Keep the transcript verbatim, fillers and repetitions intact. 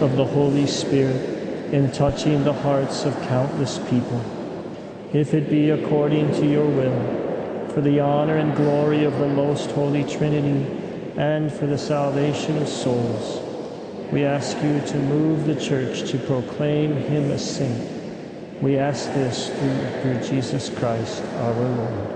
of the Holy Spirit in touching the hearts of countless people. If it be according to your will, for the honor and glory of the most holy Trinity, and for the salvation of souls, we ask you to move the Church to proclaim him a saint. We ask this through, through Jesus Christ, our Lord.